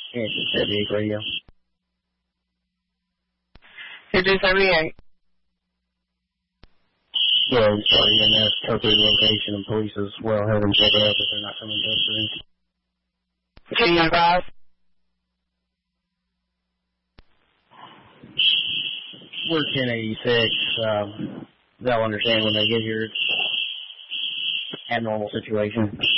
It's 78 radio. 5278. Yeah, we started in that appropriate location, and police as well have them check it out if they're not coming to us soon. Can you advise? We're 1086. They'll understand when they get here. It's an abnormal situation.